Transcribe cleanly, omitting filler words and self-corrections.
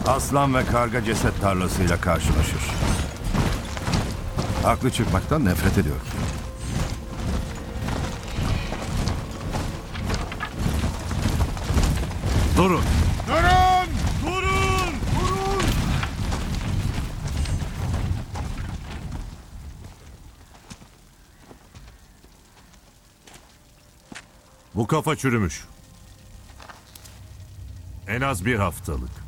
Aslan ve karga ceset tarlasıyla karşılaşır. Haklı çıkmaktan nefret ediyorum. Durun! Durun! Durun! Durun! Bu kafa çürümüş. En az bir haftalık.